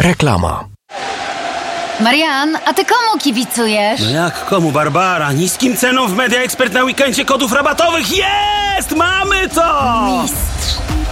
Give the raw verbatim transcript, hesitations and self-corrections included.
Reklama. Marian, a ty komu kibicujesz? No jak komu, Barbara? Niskim cenom w Media Expert na weekendzie kodów rabatowych. Jest! Mamy to! Mistrz.